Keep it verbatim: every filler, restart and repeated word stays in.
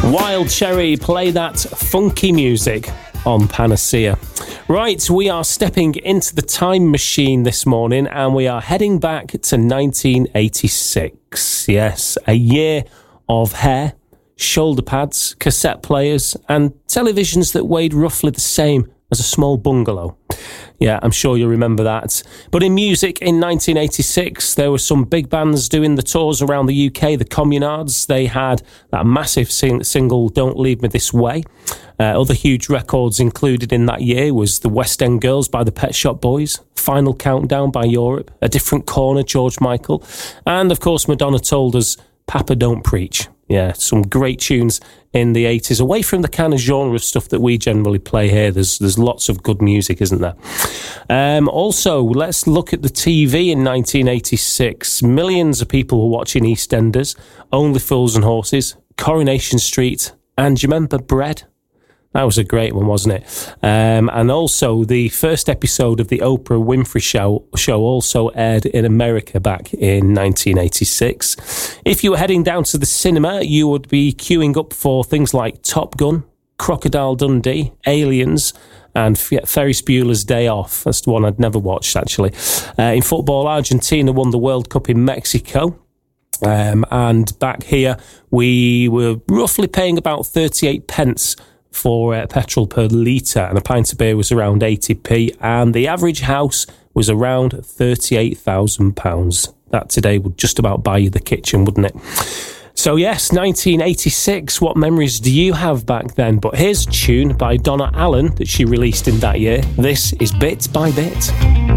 Wild Cherry, play that funky music on Panacea. Right, we are stepping into the time machine this morning and we are heading back to nineteen eighty-six. Yes, a year of hair, shoulder pads, cassette players and televisions that weighed roughly the same as a small bungalow. Yeah, I'm sure you'll remember that. But in music, in nineteen eighty-six, there were some big bands doing the tours around the U K, the Communards. They had that massive sing- single, Don't Leave Me This Way. Uh, other huge records included in that year was The West End Girls by the Pet Shop Boys, Final Countdown by Europe, A Different Corner, George Michael, and of course Madonna told us, Papa Don't Preach. Yeah, some great tunes in the eighties, away from the kind of genre of stuff that we generally play here. There's there's lots of good music, isn't there? Um, also, let's look at the T V in nineteen eighty-six. Millions of people were watching EastEnders, Only Fools and Horses, Coronation Street, and do you remember Bread? That was a great one, wasn't it? Um, and also, the first episode of the Oprah Winfrey Show, show also aired in America back in nineteen eighty-six. If you were heading down to the cinema, you would be queuing up for things like Top Gun, Crocodile Dundee, Aliens, and Ferris Bueller's Day Off. That's the one I'd never watched, actually. Uh, in football, Argentina won the World Cup in Mexico. Um, and back here, we were roughly paying about thirty-eight pence for uh, petrol per litre, and a pint of beer was around eighty p, and the average house was around thirty-eight thousand pounds. That today would just about buy you the kitchen, wouldn't it? So yes, nineteen eighty-six, what memories do you have back then? But here's a tune by Donna Allen that she released in that year. This is Bit by Bit.